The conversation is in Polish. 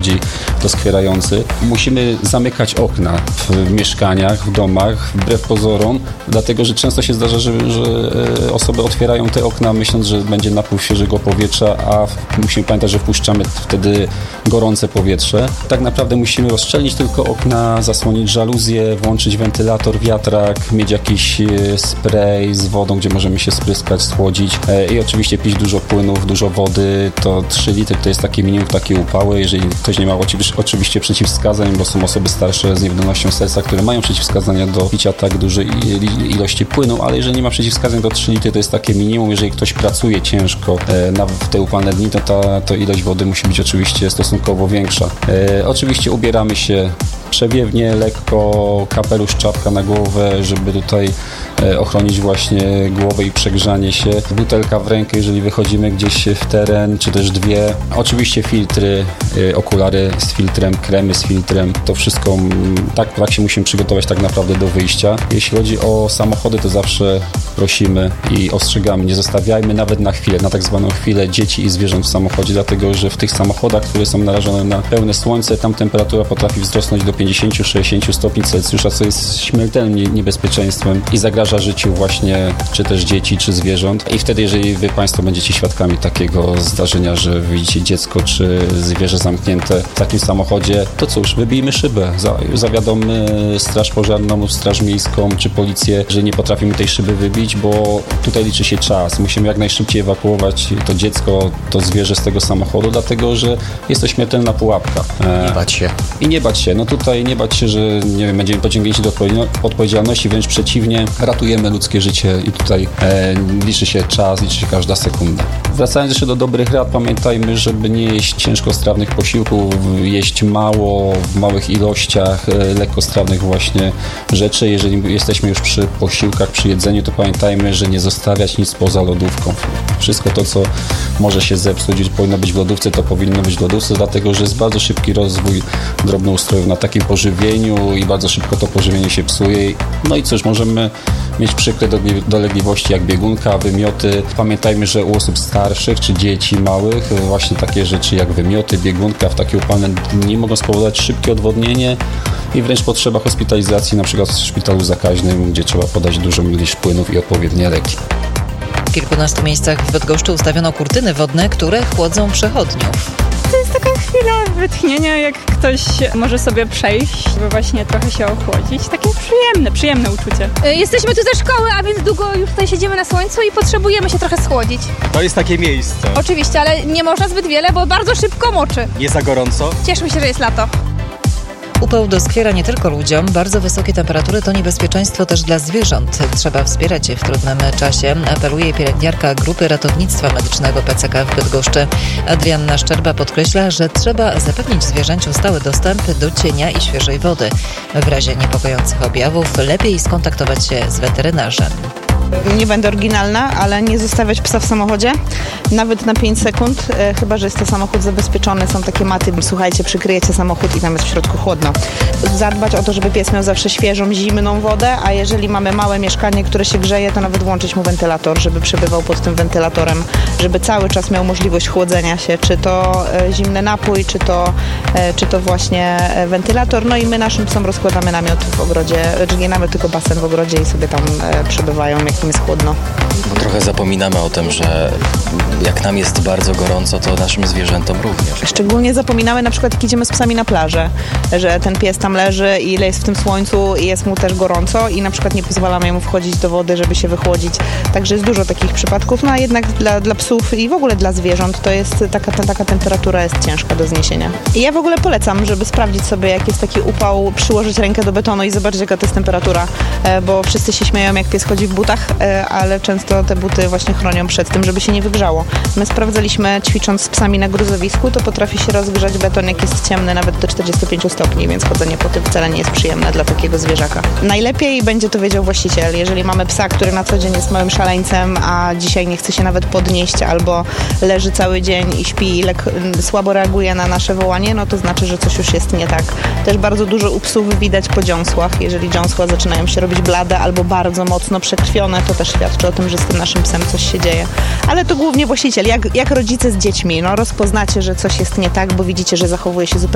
bardziej doskwierający. Musimy zamykać okna w mieszkaniach, w domach, wbrew pozorom, dlatego, że często się zdarza, że osoby otwierają te okna, myśląc, że będzie napływ świeżego powietrza, a musimy pamiętać, że wpuszczamy wtedy gorące powietrze. Tak naprawdę musimy rozszczelnić tylko okna, zasłonić żaluzje, włączyć wentylator, wiatrak, mieć jakiś spray z wodą, gdzie możemy się spryskać, schłodzić i oczywiście pić dużo płynów, dużo wody. To 3 litry to jest takie minimum, takie upały. Jeżeli ktoś nie ma oczywiście przeciwwskazań, bo są osoby starsze z niewydolnością serca, które mają przeciwwskazania do picia tak dużej ilości płynu, ale jeżeli nie ma przeciwwskazań, to 3 litry to jest takie minimum. Jeżeli ktoś pracuje ciężko w te upalne dni, to ilość wody musi być oczywiście stosunkowo większa. Oczywiście ubieramy się przewiewnie, lekko, kapelusz, czapka na głowę, żeby tutaj ochronić właśnie głowę i przegrzanie się. Butelka w rękę, jeżeli wychodzimy gdzieś w teren, czy też 2. Oczywiście filtry, okulary z filtrem, kremy z filtrem. To wszystko tak się musimy przygotować tak naprawdę do wyjścia. Jeśli chodzi o samochody, to zawsze prosimy i ostrzegamy, nie zostawiajmy nawet na chwilę, na tak zwaną chwilę dzieci i zwierząt w samochodzie, dlatego że w tych samochodach, które są narażone na pełne słońce, tam temperatura potrafi wzrosnąć do 50-60 stopni Celsjusza, co jest śmiertelnym niebezpieczeństwem i zagraża życiu właśnie czy też dzieci, czy zwierząt. I wtedy, jeżeli wy Państwo będziecie świadkami takiego zdarzenia, że widzicie dziecko czy zwierzę zamknięte w takim samochodzie, to cóż, wybijmy szybę, zawiadomy straż pożarną, straż miejską czy policję, że nie potrafimy tej szyby wybić, bo tutaj liczy się czas. Musimy jak najszybciej ewakuować to dziecko, to zwierzę z tego samochodu, dlatego, że jest to śmiertelna pułapka. Nie bać się. I nie bać się. No tutaj nie bać się, że nie wiem, będziemy pociągnięci do odpowiedzialności, wręcz przeciwnie, ratujemy ludzkie życie i tutaj liczy się czas, liczy się każda sekunda. Wracając jeszcze do dobrych rad, pamiętajmy, żeby nie jeść ciężkostrawnych posiłków, jeść mało, w małych ilościach, lekkostrawnych właśnie rzeczy. Jeżeli jesteśmy już przy posiłkach, przy jedzeniu, to pamiętajmy, że nie zostawiać nic poza lodówką. Wszystko to, co może się zepsuć, powinno być w lodówce, to powinno być w lodówce, dlatego, że jest bardzo szybki rozwój drobnoustrojów na takim pożywieniu i bardzo szybko to pożywienie się psuje. No i cóż, możemy mieć przykre dolegliwości jak biegunka, wymioty. Pamiętajmy, że u osób starszych czy dzieci małych właśnie takie rzeczy jak wymioty, biegunka w takie upalne dni mogą spowodować szybkie odwodnienie i wręcz potrzeba hospitalizacji, na przykład w szpitalu zakaźnym, gdzie trzeba podać dużą ilość płynów i odpowiednie leki. W kilkunastu miejscach w Bydgoszczy ustawiono kurtyny wodne, które chłodzą przechodniów. To jest taka chwila wytchnienia, jak ktoś może sobie przejść, żeby właśnie trochę się ochłodzić. Takie przyjemne uczucie. Jesteśmy tu ze szkoły, a więc długo już tutaj siedzimy na słońcu i potrzebujemy się trochę schłodzić. To jest takie miejsce. Oczywiście, ale nie można zbyt wiele, bo bardzo szybko moczy. Nie za gorąco? Cieszmy się, że jest lato. Upał doskwiera nie tylko ludziom, bardzo wysokie temperatury to niebezpieczeństwo też dla zwierząt. Trzeba wspierać je w trudnym czasie, apeluje pielęgniarka Grupy Ratownictwa Medycznego PCK w Bydgoszczy. Adrianna Szczerba podkreśla, że trzeba zapewnić zwierzęciu stały dostęp do cienia i świeżej wody. W razie niepokojących objawów lepiej skontaktować się z weterynarzem. Nie będę oryginalna, ale nie zostawiać psa w samochodzie, nawet na 5 sekund, chyba że jest to samochód zabezpieczony, są takie maty, słuchajcie, przykryjecie samochód i tam jest w środku chłodno. Zadbać o to, żeby pies miał zawsze świeżą, zimną wodę, a jeżeli mamy małe mieszkanie, które się grzeje, to nawet włączyć mu wentylator, żeby przebywał pod tym wentylatorem, żeby cały czas miał możliwość chłodzenia się, czy to zimny napój, czy to właśnie wentylator. No i my naszym psom rozkładamy namiot w ogrodzie, czy nie namiot, tylko basen w ogrodzie i sobie tam przebywają, jak im jest chłodno. Bo trochę zapominamy o tym, że jak nam jest bardzo gorąco, to naszym zwierzętom również. Szczególnie zapominamy na przykład, jak idziemy z psami na plażę, że ten pies tam leży i ile jest w tym słońcu i jest mu też gorąco i na przykład nie pozwalamy mu wchodzić do wody, żeby się wychłodzić. Także jest dużo takich przypadków, no a jednak dla psów i w ogóle dla zwierząt to jest taka temperatura jest ciężka do zniesienia. I ja w ogóle polecam, żeby sprawdzić sobie, jak jest taki upał, przyłożyć rękę do betonu i zobaczyć, jaka to jest temperatura, bo wszyscy się śmieją, jak pies chodzi w butach, ale często te buty właśnie chronią przed tym, żeby się nie wygrzało. My sprawdzaliśmy, ćwicząc z psami na gruzowisku, to potrafi się rozgrzać beton, jak jest ciemny, nawet do 45 stopni, więc chodzenie po tym wcale nie jest przyjemne dla takiego zwierzaka. Najlepiej będzie to wiedział właściciel. Jeżeli mamy psa, który na co dzień jest małym szaleńcem, a dzisiaj nie chce się nawet podnieść albo leży cały dzień i śpi i słabo reaguje na nasze wołanie, no to znaczy, że coś już jest nie tak. Też bardzo dużo u psów widać po dziąsłach. Jeżeli dziąsła zaczynają się robić blade albo bardzo mocno przekrwione, to też świadczy o tym, że z tym naszym psem coś się dzieje. Ale to głównie właściciel. Jak rodzice z dziećmi, no rozpoznacie, że coś jest nie tak, bo widzicie, że zachowuje się zupełnie